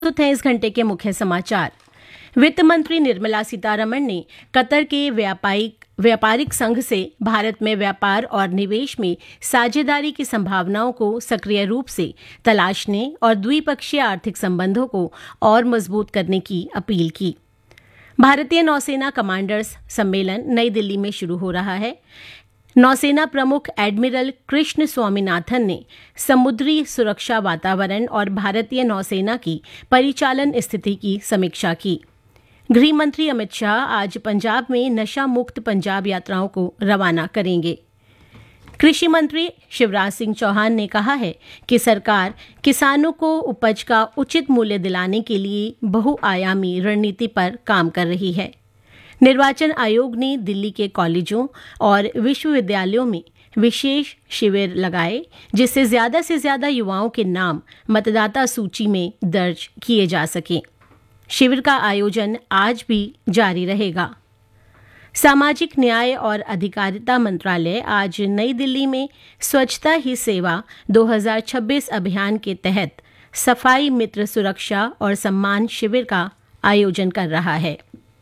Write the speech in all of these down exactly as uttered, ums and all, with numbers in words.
थे इस घंटे के मुख्य समाचार। वित्त मंत्री निर्मला सीतारमण ने कतर के व्यापारिक व्यापारिक संघ से भारत में व्यापार और निवेश में साझेदारी की संभावनाओं को सक्रिय रूप से तलाशने और द्विपक्षीय आर्थिक संबंधों को और मजबूत करने की अपील की। भारतीय नौसेना कमांडर्स सम्मेलन नई दिल्ली में शुरू हो रहा है। नौसेना प्रमुख एडमिरल कृष्ण स्वामीनाथन ने समुद्री सुरक्षा वातावरण और भारतीय नौसेना की परिचालन स्थिति की समीक्षा की। गृह मंत्री अमित शाह आज पंजाब में नशा मुक्त पंजाब यात्राओं को रवाना करेंगे। कृषि मंत्री शिवराज सिंह चौहान ने कहा है कि सरकार किसानों को उपज का उचित मूल्य दिलाने के लिए बहुआयामी रणनीति पर काम कर रही है। निर्वाचन आयोग ने दिल्ली के कॉलेजों और विश्वविद्यालयों में विशेष शिविर लगाए, जिससे ज्यादा से ज्यादा युवाओं के नाम मतदाता सूची में दर्ज किए जा सकें। शिविर का आयोजन आज भी जारी रहेगा। सामाजिक न्याय और अधिकारिता मंत्रालय आज नई दिल्ली में स्वच्छता ही सेवा दो हज़ार छब्बीस अभियान के तहत सफाई मित्र सुरक्षा और सम्मान शिविर का आयोजन कर रहा है।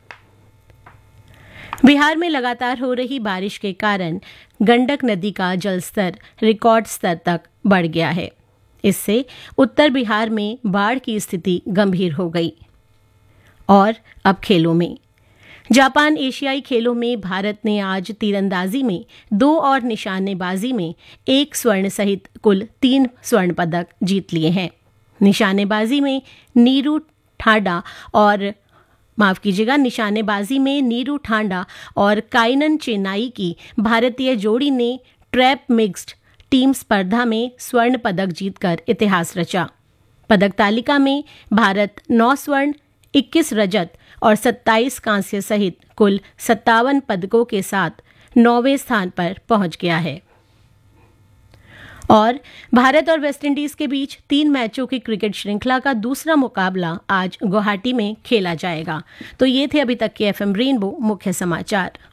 बिहार में लगातार हो रही बारिश के कारण गंडक नदी का जलस्तर रिकॉर्ड स्तर तक बढ़ गया है। इससे उत्तर बिहार में बाढ़ की स्थिति गंभीर हो गई। और अब खेलों में, जापान एशियाई खेलों में भारत ने आज तीरंदाजी में दो और निशानेबाजी में एक स्वर्ण सहित कुल तीन स्वर्ण पदक जीत लिए हैं। निशानेबाजी में नीरू ठाडा और माफ कीजिएगा निशानेबाजी में नीरू ठांडा और काइनन चेनाई की भारतीय जोड़ी ने ट्रैप मिक्स्ड टीम स्पर्धा में स्वर्ण पदक जीतकर इतिहास रचा। पदक तालिका में भारत नौ स्वर्ण, इक्कीस रजत और सत्ताईस कांस्य सहित कुल सत्तावन पदकों के साथ नौवें स्थान पर पहुंच गया है। और भारत और वेस्टइंडीज के बीच तीन मैचों की क्रिकेट श्रृंखला का दूसरा मुकाबला आज गुवाहाटी में खेला जाएगा। तो ये थे अभी तक के एफएम रेनबो मुख्य समाचार।